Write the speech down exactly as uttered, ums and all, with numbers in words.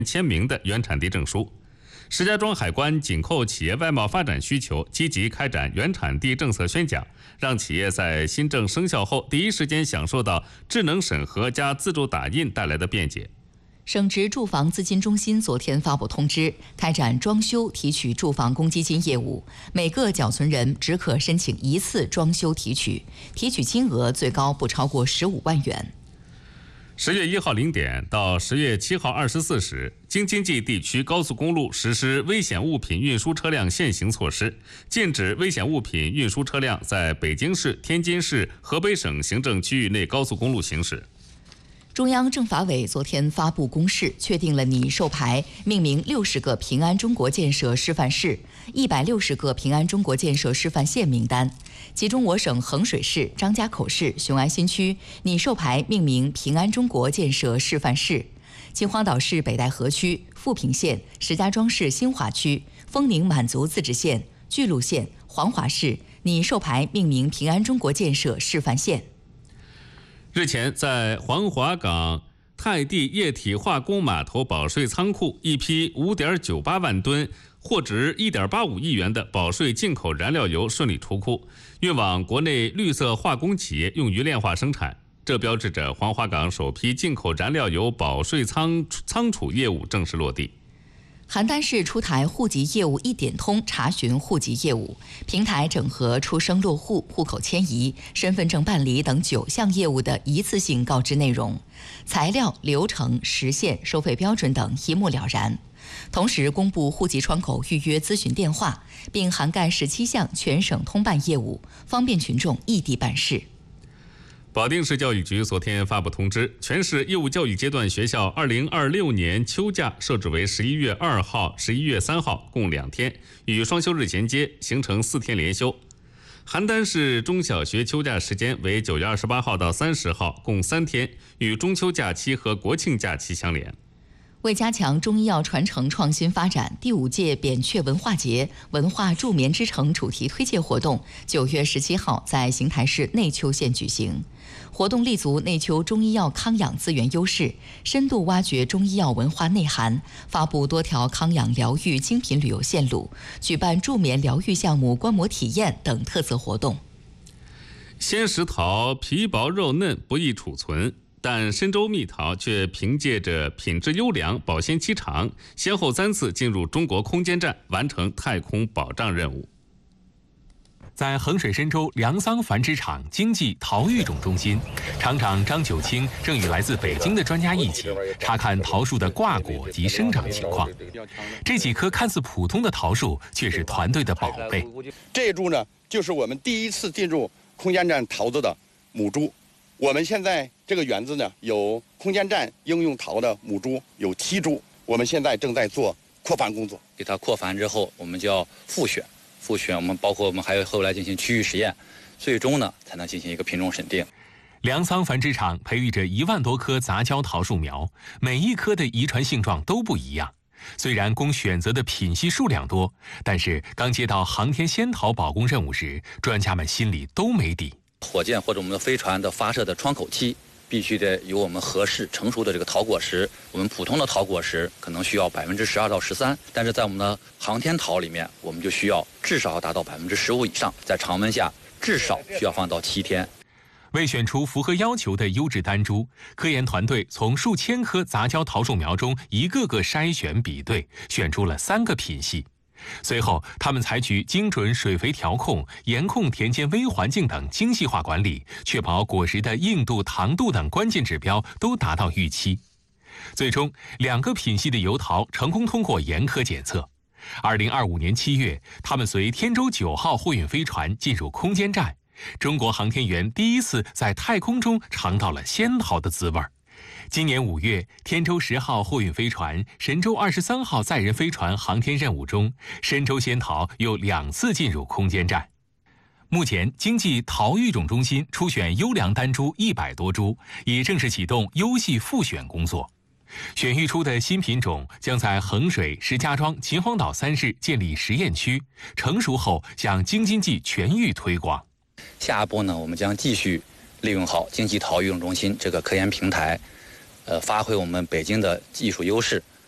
签名的原产地证书。石家庄海关紧扣企业外贸发展需求，积极开展原产地政策宣讲，让企业在新政生效后第一时间享受到智能审核加自助打印带来的便捷。 省直住房资金中心昨天发布通知，开展装修提取住房公积金业务，每个缴存人只可申请一次装修提取，提取金额最高不超过十五万元。 十月一号零点到十月七号二十四时，京津冀地区高速公路实施危险物品运输车辆限行措施，禁止危险物品运输车辆在北京市、天津市、河北省行政区域内高速公路行驶。 中央政法委昨天发布公示，确定了拟授牌命名六十个平安中国建设示范市、一百六十个平安中国建设示范县名单，其中我省衡水市、张家口市、雄安新区拟授牌命名平安中国建设示范市；秦皇岛市北戴河区、富平县、石家庄市新华区、丰宁满族自治县、巨鹿县、黄骅市拟授牌命名平安中国建设示范县。 日前，在黄骅港泰地液体化工码头保税仓库，一批 五点九八万吨、货值 一点八五亿元的保税进口燃料油顺利出库，运往国内绿色化工企业用于炼化生产。这标志着黄骅港首批进口燃料油保税仓仓储业务正式落地。 邯郸市出台户籍业务一点通查询户籍业务平台，整合出生落户、户口迁移、身份证办理等九项业务的一次性告知内容，材料、流程、时限、收费标准等一目了然。同时公布户籍窗口预约咨询电话，并涵盖十七项全省通办业务，方便群众异地办事。 保定市教育局昨天发布通知，全市义务教育阶段学校二零二六年秋假设置为十一月二号、十一月三号，共两天，与双休日衔接，形成四天连休。邯郸市中小学秋假时间为九月二十八号到三十号，共三天，与中秋假期和国庆假期相连。 为加强中医药传承创新发展，第五届扁鹊文化节文化助眠之城主题推介活动九月十七号在邢台市内丘县举行。活动立足内丘中医药康养资源优势，深度挖掘中医药文化内涵，发布多条康养疗愈精品旅游线路，举办助眠疗愈项目观摩体验等特色活动。 鲜石桃皮薄肉嫩，不易储存，但深州蜜桃却凭借着品质优良、保鲜期长，先后三次进入中国空间站，完成太空保障任务。 在衡水深州粮桑繁殖场经济桃育种中心，厂长张九清正与来自北京的专家一起查看桃树的挂果及生长情况。这几棵看似普通的桃树，却是团队的宝贝。 这一株呢，就是我们第一次进入空间站桃子的母株。我们现在这个园子呢，有空间站应用桃的母株有七株，我们现在正在做扩繁工作。 给它扩繁之后，我们就要复选。复选，我们包括我们还有后来进行区域实验，最终呢才能进行一个品种审定。 粮桑繁殖场培育着一万多棵杂交桃树苗，每一棵的遗传性状都不一样。虽然供选择的品系数量多，但是刚接到航天仙桃保供任务时，专家们心里都没底。 火箭或者我们的飞船的发射的窗口期，必须得有我们合适成熟的这个桃果实。我们普通的桃果实可能需要百分之十二到十三，但是在我们的航天桃里面，我们就需要至少要达到百分之十五以上，在常温下至少需要放到七天。 为选出符合要求的优质单株，科研团队从数千棵杂交桃树苗中一个个筛选比对，选出了三个品系。随后，他们采取精准水肥调控、严控田间微环境等精细化管理，确保果实的硬度、糖度等关键指标都达到预期。最终，两个品系的油桃成功通过严苛检测。二零二五年七月，他们随天舟九号货运飞船进入空间站，中国航天员第一次在太空中尝到了仙桃的滋味。今年五月，天舟十号货运飞船、神舟二十三号载人飞船航天任务中，深州仙桃又两次进入空间站。目前，经济桃育种中心初选优良单株一百多株，已正式启动优系复选工作。选育出的新品种将在衡水、石家庄、秦皇岛三市建立实验区，成熟后向京津冀全域推广。 下一步呢，我们将继续利用好经济桃育种中心这个科研平台，呃，发挥我们北京的技术优势，